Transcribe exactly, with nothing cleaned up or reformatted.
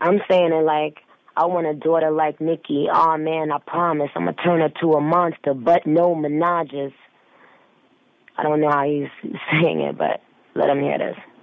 I'm saying it like, I want a daughter like Nikki. Oh man, I promise I'm gonna turn her to a monster, but no menages. I don't know how he's saying it, but let him hear this.